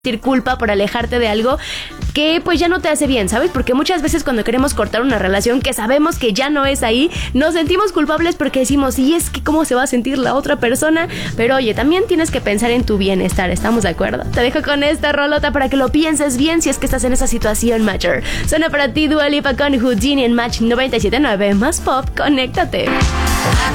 culpa por alejarte de algo que pues ya no te hace bien, ¿sabes? Porque muchas veces cuando queremos cortar una relación que sabemos que ya no es ahí, nos sentimos culpables porque decimos, y es que cómo se va a sentir la otra persona, pero oye, también tienes que pensar en tu bienestar, ¿estamos de acuerdo? Te dejo con esta rolota para que lo pienses bien si es que estás en esa situación, Matcher. Suena para ti Dua Lipa con Houdini en Match 97.9, más pop, conéctate.